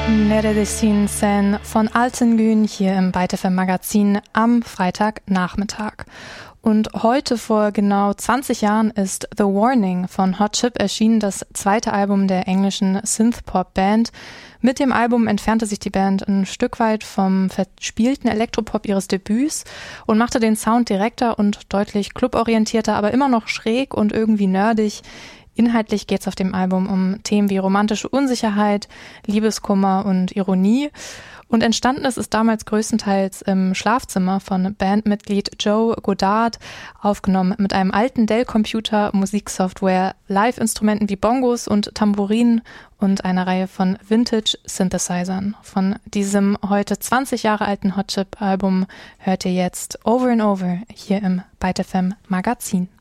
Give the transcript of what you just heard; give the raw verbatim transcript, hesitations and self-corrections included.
Neredesin Sen von Altengün hier im Byte F M Magazin am Freitagnachmittag. Und heute vor genau zwanzig Jahren ist The Warning von Hot Chip erschienen, das zweite Album der englischen Synthpop-Band. Mit dem Album entfernte sich die Band ein Stück weit vom verspielten Elektropop ihres Debüts und machte den Sound direkter und deutlich cluborientierter, aber immer noch schräg und irgendwie nerdig. Inhaltlich geht es auf dem Album um Themen wie romantische Unsicherheit, Liebeskummer und Ironie. Und entstanden ist es damals größtenteils im Schlafzimmer von Bandmitglied Joe Goddard, aufgenommen mit einem alten Dell-Computer, Musiksoftware, Live-Instrumenten wie Bongos und Tambourinen und einer Reihe von Vintage-Synthesizern. Von diesem heute zwanzig Jahre alten Hot Chip-Album hört ihr jetzt Over and Over hier im Byte F M Magazin.